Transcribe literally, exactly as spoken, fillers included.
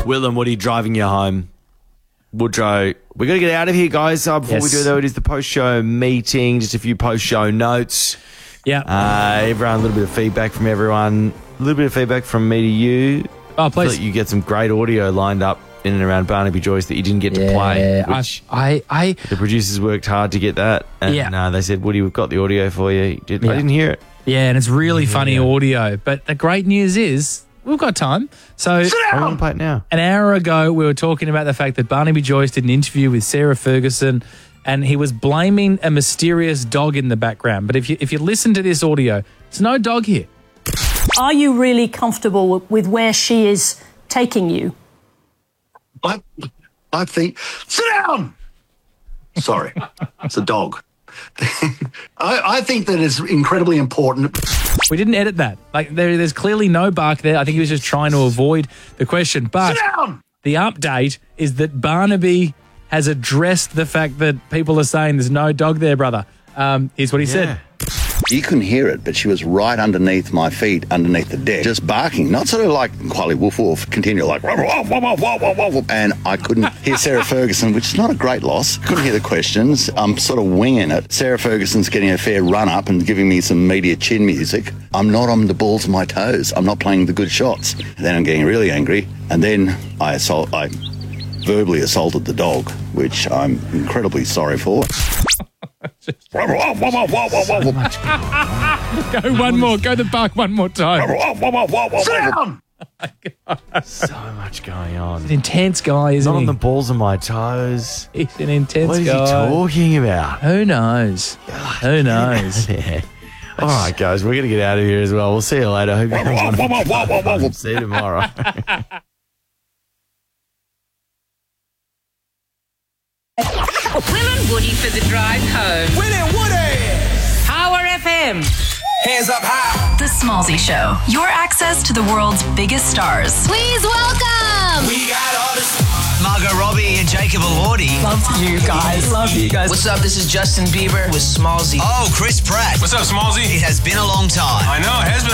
Will and Woody driving you home. Woodrow, we got to get out of here, guys. Uh, before Yes. we do, though, it is the post-show meeting. Just a few post-show notes. Yeah. Uh, everyone, a little bit of feedback from everyone. A little bit of feedback from me to you. Oh, I feel please. like you get some great audio lined up in and around Barnaby Joyce that you didn't get to play. Yeah, Which I, I, I, the producers worked hard to get that. And Yeah. uh, they said, Woody, we've got the audio for you. You did, Yeah. I didn't hear it. yeah, and it's really funny audio. But the great news is we've got time. So I want to play it now. an hour ago, we were talking about the fact that Barnaby Joyce did an interview with Sarah Ferguson, and he was blaming a mysterious dog in the background. But if you if you listen to this audio, there's no dog here. Are you really comfortable with where she is taking you? I, I think, sit down! Sorry, it's a dog. I, I think that it's incredibly important. We didn't edit that. Like there, there's clearly no bark there. I think he was just trying to avoid the question. But Sit down! the update is that Barnaby has addressed the fact that people are saying there's no dog there, brother. Um, here's what he said. You couldn't hear it, but she was right underneath my feet, underneath the deck, just barking, not sort of like Quali woof woof, continue like, woof, woof, woof, woof, woof, woof, and I couldn't hear Sarah Ferguson, which is not a great loss. Couldn't hear the questions. I'm sort of winging it. Sarah Ferguson's getting a fair run up and giving me some media chin music. I'm not on the balls of my toes. I'm not playing the good shots. And then I'm getting really angry, and then I assault, I verbally assaulted the dog, which I'm incredibly sorry for. Go one more. Go the bark one more time. Sit down! So much going on. An intense guy, isn't Not on he? the balls of my toes. He's an intense What is guy. he talking about? Who knows? Who knows? Yeah. All right, guys, we're going to get out of here as well. We'll see you later. Hope you have a wonderful time. See you tomorrow. Will and Woody for the drive home. Will and Woody! Power F M. Hands up high. The Smallzy Show. Your access to the world's biggest stars. Please welcome. We got all this. Margot Robbie and Jacob Elordi. Love you guys. Love you guys. What's up? This is Justin Bieber with Smallzy. Oh, Chris Pratt. What's up, Smallzy? It has been a long time. I know, it has been.